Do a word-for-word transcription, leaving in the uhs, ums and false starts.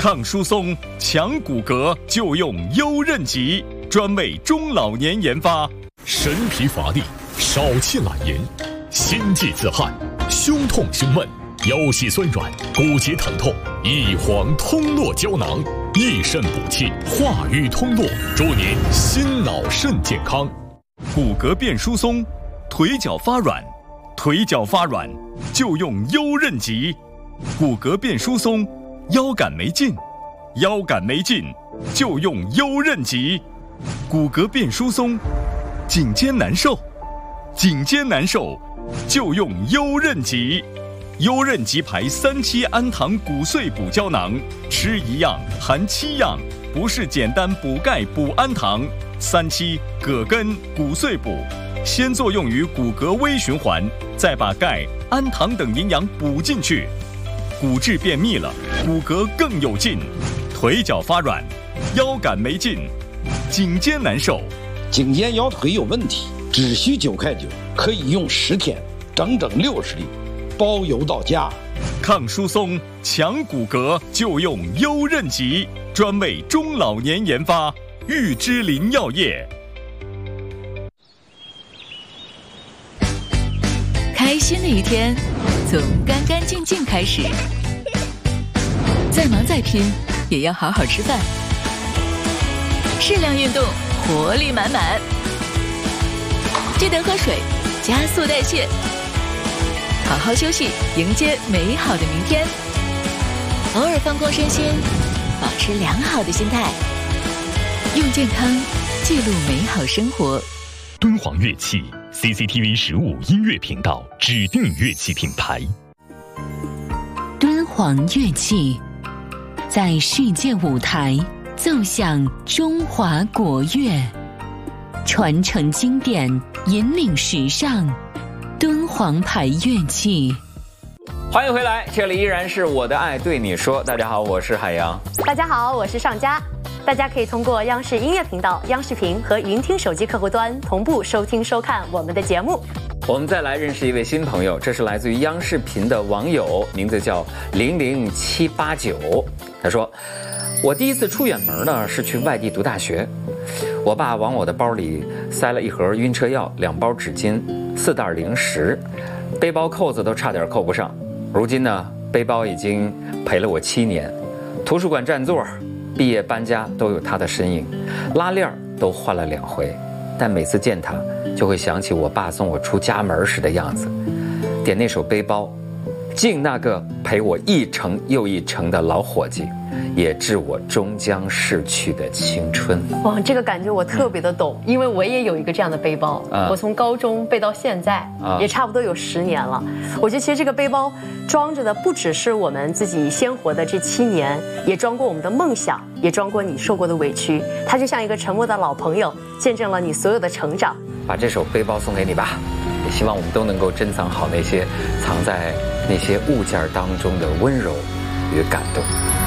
抗疏松、强骨骼就用优韧极，专为中老年研发。 神疲乏力、少气懒言、心悸自汗、胸痛胸闷、腰膝酸软、骨节疼痛，一黄通络胶囊，益肾补气，化瘀通络，祝您心脑肾健康。 骨骼变疏松，腿脚发软，腿脚发软就用优韧极。骨骼变疏松，腰杆没劲，腰杆没劲就用优韧极。骨骼变疏松，颈肩难受，颈肩难受就用优韧极。优韧极牌三七氨糖骨碎补胶囊，吃一样含七样，不是简单补钙补氨糖。三七葛根骨碎补，先作用于骨骼微循环，再把钙、氨糖等营养补进去，骨质变密了，骨骼更有劲。腿脚发软，腰杆没劲，颈肩难受， 颈肩腰腿有问题，只需九块九，可以用十天，整整六十粒，包邮到家。 抗疏松、强骨骼就用优韧极，专为中老年研发。玉芝林药业。 开心的一天，从干干净净开始。再忙再拼，也要好好吃饭。适量运动，活力满满。记得喝水，加速代谢。好好休息，迎接美好的明天。偶尔放空身心，保持良好的心态。用健康记录美好生活。 敦煌乐器 C C T V 十五音乐频道指定乐器品牌。 敦煌乐器在世界舞台奏响中华国乐，传承经典，引领时尚。敦煌牌乐器。 欢迎回来，这里依然是我的爱对你说。大家好，我是海洋。 大家好，我是上佳。大家可以通过央视音乐频道、央视频和云听手机客户端同步收听收看我们的节目。 我们再来认识一位新朋友，这是来自于央视频的网友，名字叫零零七八九。他说，我第一次出远门呢是去外地读大学，我爸往我的包里塞了一盒晕车药、两包纸巾、四袋零食，背包扣子都差点扣不上。如今呢，背包已经陪了我七年，图书馆占座、毕业搬家都有他的身影，拉链都换了两回，但每次见他就会想起我爸送我出家门时的样子，点那首背包，敬那个陪我一程又一程的老伙计，也致我终将逝去的青春。 哇，这个感觉我特别的懂，嗯、因为我也有一个这样的背包，啊、我从高中背到现在，啊、也差不多有十年了。我觉得其实这个背包装着的不只是我们自己鲜活的这七年，也装过我们的梦想，也装过你受过的委屈。它就像一个沉默的老朋友，见证了你所有的成长。 把这首背包送给你吧，也希望我们都能够珍藏好那些藏在那些物件当中的温柔与感动。